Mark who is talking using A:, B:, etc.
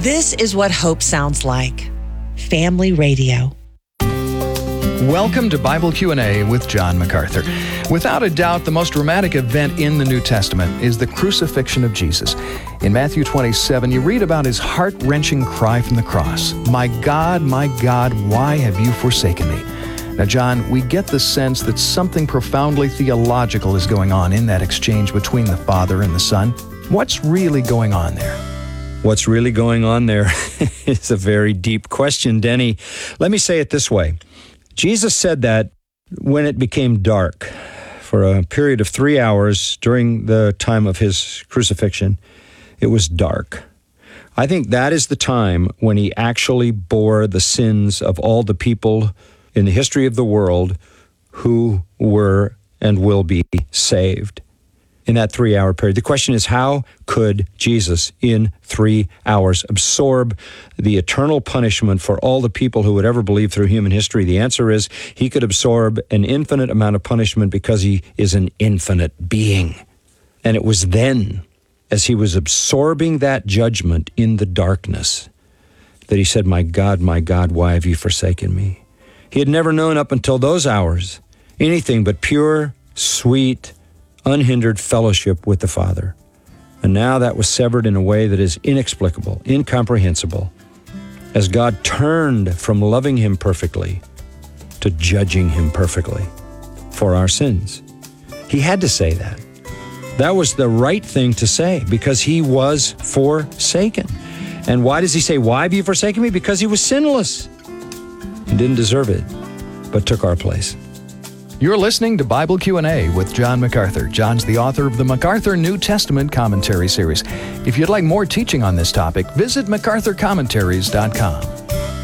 A: This is what hope sounds like. Family Radio.
B: Welcome to Bible Q&A with John MacArthur. Without a doubt, the most dramatic event in the New Testament is the crucifixion of Jesus. In Matthew 27, you read about his heart-wrenching cry from the cross, my God, why have you forsaken me?" Now, John, we get the sense that something profoundly theological is going on in that exchange between the Father and the Son. What's really going on there?
C: What's really going on there is a very deep question, Denny. Let me say it this way. Jesus said that when it became dark for a period of 3 hours during the time of his crucifixion, it was dark. I think that is the time when he actually bore the sins of all the people in the history of the world who were and will be saved in that 3 hour period. The question is, how could Jesus in 3 hours absorb the eternal punishment for all the people who would ever believe through human history? The answer is he could absorb an infinite amount of punishment because he is an infinite being. And it was then, as he was absorbing that judgment in the darkness, that he said, my God, why have you forsaken me? He had never known up until those hours anything but pure, sweet, unhindered fellowship with the Father. And now that was severed in a way that is inexplicable, incomprehensible, as God turned from loving him perfectly to judging him perfectly for our sins. He had to say that. That was the right thing to say because he was forsaken. And why does he say, why have you forsaken me? Because he was sinless and didn't deserve it, but took our place.
B: You're listening to Bible Q&A with John MacArthur. John's the author of the MacArthur New Testament Commentary Series. If you'd like more teaching on this topic, visit MacArthurCommentaries.com.